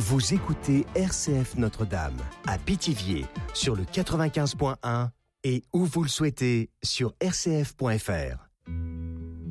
Vous écoutez RCF Notre-Dame à Pithiviers sur le 95.1 et où vous le souhaitez sur rcf.fr.